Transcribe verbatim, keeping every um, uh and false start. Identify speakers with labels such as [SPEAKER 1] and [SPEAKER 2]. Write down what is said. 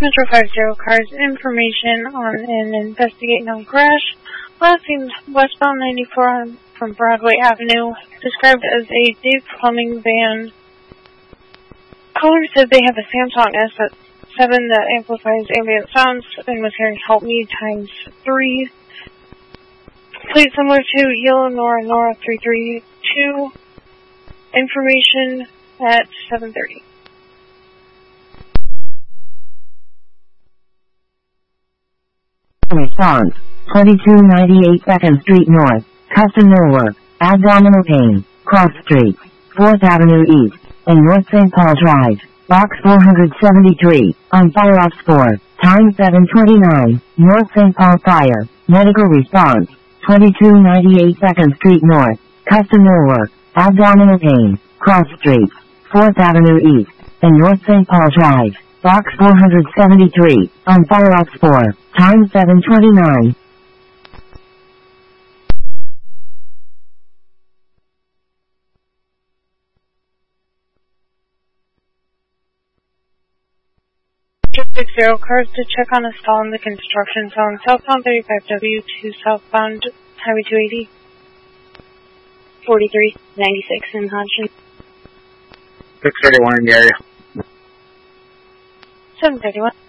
[SPEAKER 1] Metro five zero cars information on an investigate known crash. Last seen westbound ninety-four from Broadway Avenue, described as a Dave Plumbing van. Caller said they have a Samsung S seven that amplifies ambient sounds and was hearing Help Me times three. Plate similar to Yellow Nora Nora three three two. Information at seven thirty.
[SPEAKER 2] Response, twenty-two ninety-eight second Street North, Custom Millwork, Abdominal Pain, Cross Street, fourth Avenue East, and North Saint Paul Drive, Box four seventy-three, on Fire Ops four, time seven twenty-nine, North Saint Paul Fire, Medical Response, twenty-two ninety-eight second Street North, Custom Millwork, Abdominal Pain, Cross Street, fourth Avenue East, and North Saint Paul Drive, Box four seventy-three, on Fire Ops four, time seven twenty-nine.
[SPEAKER 1] six zero cars to check on a stall in the construction zone, southbound thirty-five W to southbound Highway two eighty.
[SPEAKER 3] forty-three ninety-six in Hodgson.
[SPEAKER 4] six thirty-one in the area.
[SPEAKER 1] seven thirty-one.